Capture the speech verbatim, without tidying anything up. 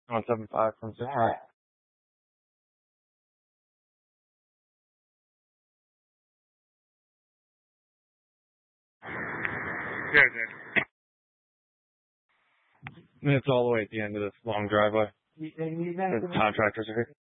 one seven five from six. All right. Yeah, dude. It's all the way at the end of this long driveway. The contractors are here.